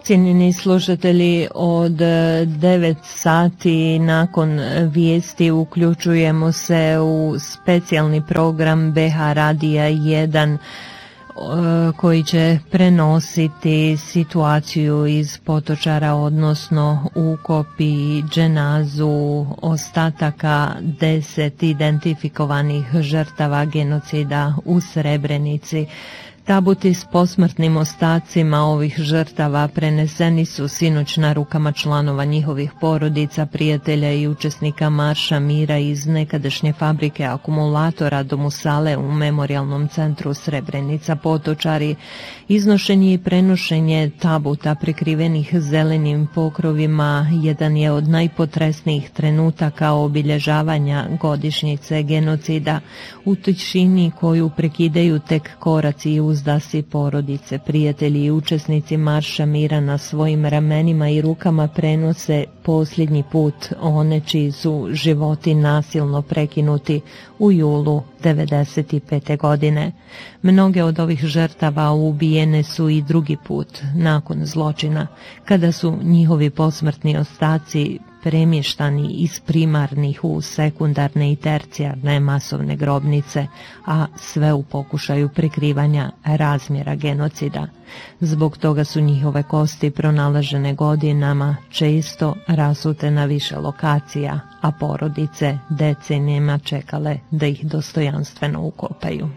Cijenjeni slušatelji, od 9 sati nakon vijesti uključujemo se u specijalni program BH Radija 1 koji će prenositi situaciju iz Potočara, odnosno ukop i dženazu ostataka 10 identifikovanih žrtava genocida u Srebrenici. Tabuti s posmrtnim ostacima ovih žrtava preneseni su sinoć na rukama članova njihovih porodica, prijatelja i učesnika Marša mira iz nekadašnje fabrike akumulatora do Musale u Memorijalnom centru Srebrenica Potočari. Iznošenje i prenošenje tabuta prekrivenih zelenim pokrovima jedan je od najpotresnijih trenutaka obilježavanja godišnjice genocida. U tišini koju prekidaju tek koraci i uzdasi porodice, prijatelji i učesnici Marša mira na svojim ramenima i rukama prenose posljednji put one čiji su životi nasilno prekinuti u julu 1995. godine. Mnoge od ovih žrtava ubijene su i drugi put nakon zločina, kada su njihovi posmrtni ostaci premještani iz primarnih u sekundarne i tercijarne masovne grobnice, a sve u pokušaju prikrivanja razmjera genocida. Zbog toga su njihove kosti pronalažene godinama, često rasute na više lokacija, a porodice decenijama čekale da ih dostojanstveno ukopaju.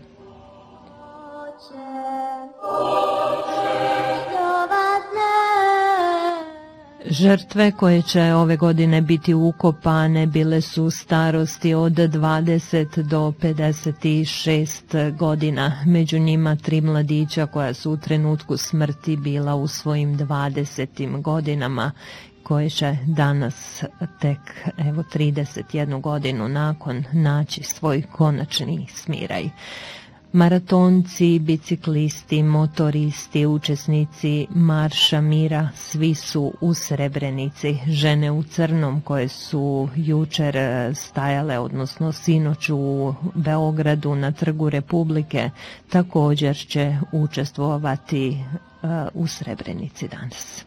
Žrtve koje će ove godine biti ukopane bile su starosti od 20 do 56 godina. Među njima 3 mladića koja su u trenutku smrti bila u svojim 20. godinama, koje će danas tek 31 godinu nakon naći svoj konačni smiraj. Maratonci, biciklisti, motoristi, učesnici Marša mira, svi su u Srebrenici. Žene u crnom koje su jučer stajale, odnosno sinoć u Beogradu na Trgu Republike, također će učestvovati u Srebrenici danas.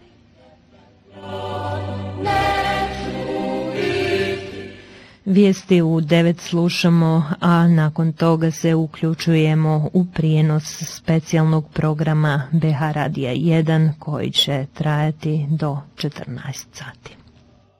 Vijesti u 9 slušamo, a nakon toga se uključujemo u prijenos specijalnog programa BH Radija 1 koji će trajati do 14 sati.